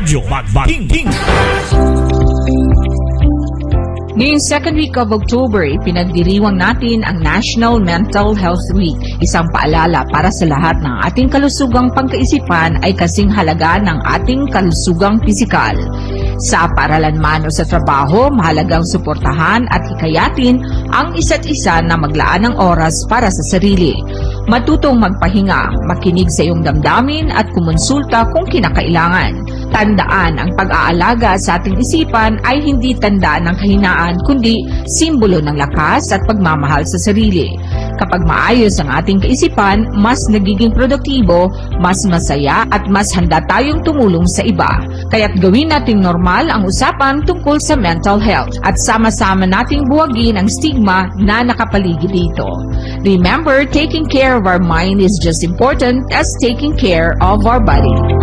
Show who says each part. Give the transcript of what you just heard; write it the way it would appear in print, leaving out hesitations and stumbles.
Speaker 1: Radyo Magbating.
Speaker 2: Ngayong second week of October, ipinagdiriwang natin ang National Mental Health Week. Isang paalala para sa lahat ng ating kalusugang pangkaisipan ay kasing halaga ng ating kalusugang pisikal. Sa paaralan man o sa trabaho, mahalagang suportahan at hikayatin ang isa't isa na maglaan ng oras para sa sarili. Matutong magpahinga, makinig sa iyong damdamin at kumonsulta kung kinakailangan. Tandaan, ang pag-aalaga sa ating isipan ay hindi tanda ng kahinaan kundi simbolo ng lakas at pagmamahal sa sarili. Kapag maayos ang ating kaisipan, mas nagiging produktibo, mas masaya at mas handa tayong tumulong sa iba. Kaya't gawin nating normal ang usapan tungkol sa mental health at sama-sama nating buwagin ang stigma na nakapaligid dito. Remember, taking care of our mind is just important as taking care of our body.